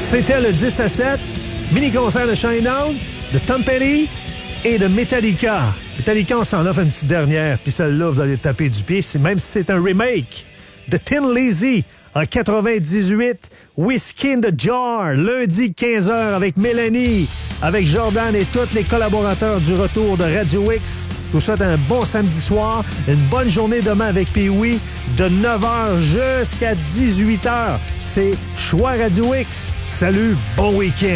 C'était le 10 à 7, mini-concert de Shinedown, de Tom Petty et de Metallica. Metallica, on s'en offre une petite dernière, puis celle-là, vous allez taper du pied, même si c'est un remake de Tin Lizzy en 98, Whiskey in the Jar, lundi 15h avec Mélanie, avec Jordan et tous les collaborateurs du retour de Radio X. Je vous souhaite un bon samedi soir, une bonne journée demain avec Pee-Wee, de 9h jusqu'à 18h. C'est Choix Radio X. Salut, bon week-end.